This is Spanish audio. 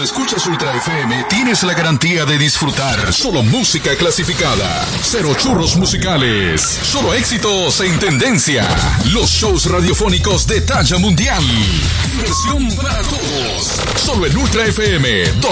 escuchas Ultra FM, tienes la garantía de disfrutar solo música clasificada. Cero churros musicales. Solo éxitos en tendencia. Los shows radiofónicos de talla mundial. Diversión para todos. Solo en Ultra FM.